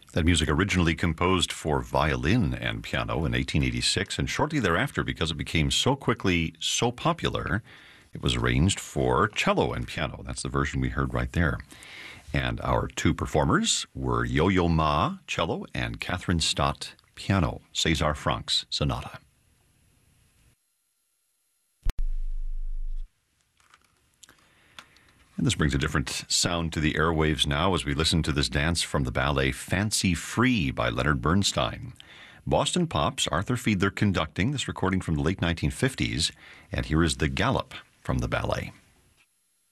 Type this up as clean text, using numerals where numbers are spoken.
That music originally composed for violin and piano in 1886, and shortly thereafter, because it became so quickly so popular, it was arranged for cello and piano. That's the version we heard right there. And our two performers were Yo-Yo Ma, cello, and Catherine Stott, piano, César Franck's Sonata. And this brings a different sound to the airwaves now as we listen to this dance from the ballet Fancy Free by Leonard Bernstein. Boston Pop's Arthur Fiedler conducting this recording from the late 1950s, and here is the Gallop from the ballet.